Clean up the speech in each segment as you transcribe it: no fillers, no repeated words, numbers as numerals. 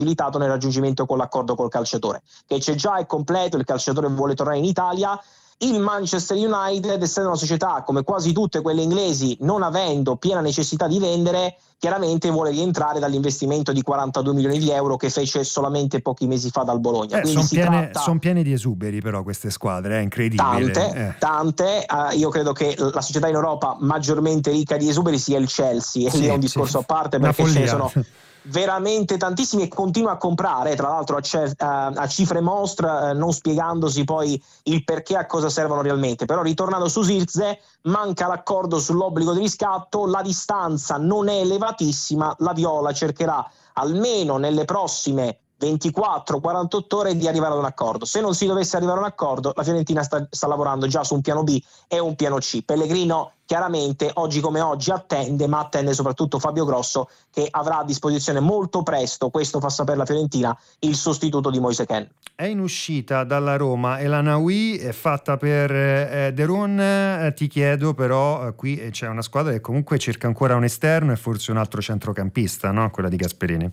facilitato nel raggiungimento con l'accordo col calciatore, che c'è già, è completo, il calciatore vuole tornare in Italia. Il Manchester United, essendo una società come quasi tutte quelle inglesi, non avendo piena necessità di vendere, chiaramente vuole rientrare dall'investimento di 42 milioni di euro che fece solamente pochi mesi fa dal Bologna. Quindi Sono piene di esuberi però queste squadre, è incredibile. Tante. Io credo che la società in Europa maggiormente ricca di esuberi sia il Chelsea, e lì è un discorso a parte, perché ce ne sono veramente tantissimi e continua a comprare, tra l'altro a cifre mostre, non spiegandosi poi il perché, a cosa servono realmente. Però ritornando su Zirkzee, manca l'accordo sull'obbligo di riscatto, la distanza non è elevatissima, la Viola cercherà almeno nelle prossime 24-48 ore di arrivare ad un accordo. Se non si dovesse arrivare a un accordo, la Fiorentina sta lavorando già su un piano B e un piano C. Pellegrino chiaramente oggi come oggi attende, ma attende soprattutto Fabio Grosso, che avrà a disposizione molto presto, questo fa sapere la Fiorentina, il sostituto di Moise Kean. È in uscita dalla Roma El Anaoui, è fatta per De Roon. Ti chiedo però, qui c'è una squadra che comunque cerca ancora un esterno e forse un altro centrocampista, no? Quella di Gasperini.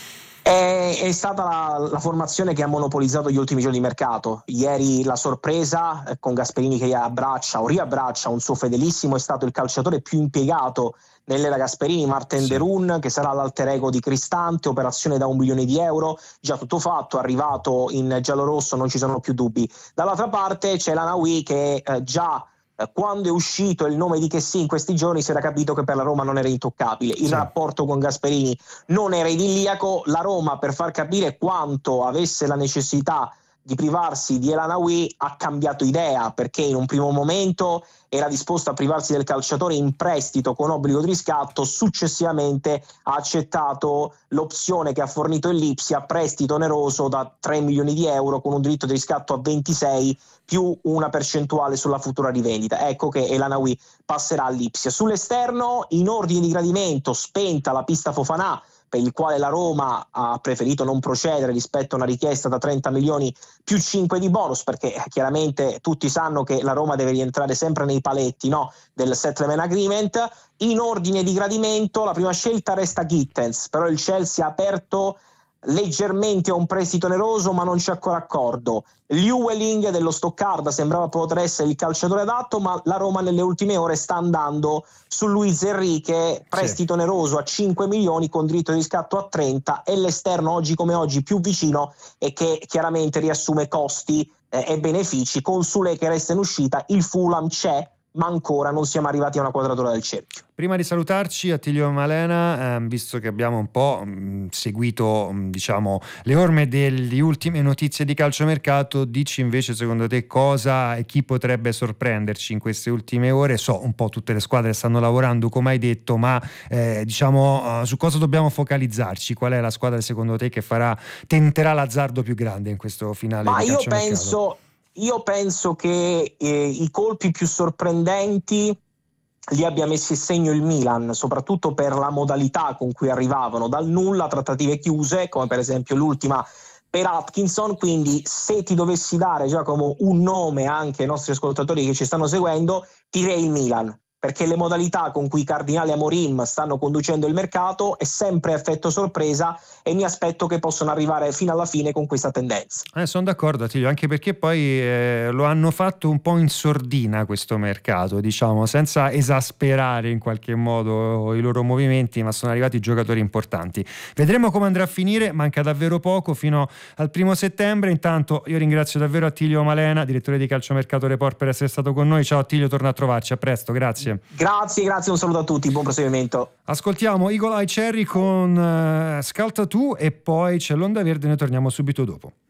È stata la formazione che ha monopolizzato gli ultimi giorni di mercato. Ieri la sorpresa con Gasperini che riabbraccia un suo fedelissimo, è stato il calciatore più impiegato nell'era Gasperini, Martin De Roon, che sarà l'alter ego di Cristante, operazione da 1 milione di euro, già tutto fatto, arrivato in giallorosso, non ci sono più dubbi. Dall'altra parte c'è l'Anaoui che già quando è uscito il nome di Kessie in questi giorni si era capito che per la Roma non era intoccabile. Il rapporto con Gasperini non era idilliaco. La Roma, per far capire quanto avesse la necessità di privarsi di El Anaoui, ha cambiato idea, perché in un primo momento era disposto a privarsi del calciatore in prestito con obbligo di riscatto, successivamente ha accettato l'opzione che ha fornito il Lipsia, prestito oneroso da 3 milioni di euro con un diritto di riscatto a 26 più una percentuale sulla futura rivendita. Ecco che El Anaoui passerà all'Lipsia. Sull'esterno, in ordine di gradimento, spenta la pista Fofana, per il quale la Roma ha preferito non procedere rispetto a una richiesta da 30 milioni più 5 di bonus, perché chiaramente tutti sanno che la Roma deve rientrare sempre nei paletti, no, del settlement agreement. In ordine di gradimento la prima scelta resta Gittens, però il Chelsea ha aperto leggermente a un prestito oneroso, ma non c'è ancora accordo. Llewellyn dello Stoccarda sembrava poter essere il calciatore adatto, ma la Roma nelle ultime ore sta andando su Luis Enrique, prestito oneroso a 5 milioni con diritto di riscatto a 30, e l'esterno oggi come oggi più vicino e che chiaramente riassume costi e benefici. Con Sule che resta in uscita, il Fulham c'è, ma ancora non siamo arrivati a una quadratura del cerchio. Prima di salutarci, Attilio Malena, visto che abbiamo un po' seguito diciamo le orme delle ultime notizie di calciomercato, dici invece secondo te cosa e chi potrebbe sorprenderci in queste ultime ore? So, un po' tutte le squadre stanno lavorando come hai detto, ma diciamo su cosa dobbiamo focalizzarci? Qual è la squadra secondo te che tenterà l'azzardo più grande in questo finale di calciomercato? Io penso che i colpi più sorprendenti li abbia messi in segno il Milan, soprattutto per la modalità con cui arrivavano dal nulla, trattative chiuse, come per esempio l'ultima per Atkinson. Quindi se ti dovessi dare, Giacomo, un nome anche ai nostri ascoltatori che ci stanno seguendo, direi il Milan, perché le modalità con cui Cardinale e Amorim stanno conducendo il mercato è sempre effetto sorpresa, e mi aspetto che possano arrivare fino alla fine con questa tendenza. Sono d'accordo, Attilio, anche perché poi lo hanno fatto un po' in sordina questo mercato, diciamo, senza esasperare in qualche modo i loro movimenti, ma sono arrivati giocatori importanti. Vedremo come andrà a finire, manca davvero poco fino al 1 settembre. Intanto io ringrazio davvero Attilio Malena, direttore di Calciomercato Report, per essere stato con noi. Ciao Attilio, torna a trovarci, a presto, grazie. Grazie, un saluto a tutti, buon proseguimento. Ascoltiamo Eagle Eye Cherry con Skull Tattoo e poi c'è l'Onda Verde, noi torniamo subito dopo.